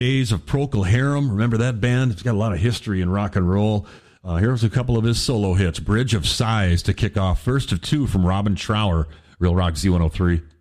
Days of Procol Harum. Remember that band? It's got a lot of history in rock and roll. Here's a couple of his solo hits. Bridge of Sighs to kick off. First of two from Robin Trower. Real Rock Z103.